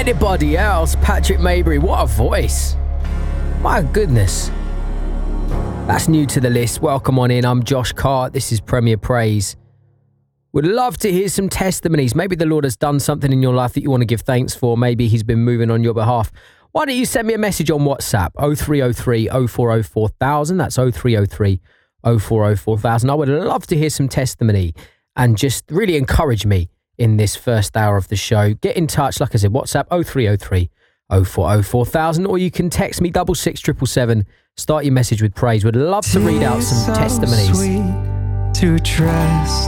Anybody else? Patrick Maybury, what a voice. My goodness. That's new to the list. Welcome on in. I'm Josh Cart. This is Premier Praise. Would love to hear some testimonies. Maybe the Lord has done something in your life that you want to give thanks for. Maybe he's been moving on your behalf. Why don't you send me a message on WhatsApp? 0303 040 4000. That's 0303 040 4000. I would love to hear some testimony and just really encourage me in this first hour of the show. Get in touch. Like I said, WhatsApp 0303 040 4000, or you can text me 66777. Start your message with praise. Would love to read out some testimonies. To trust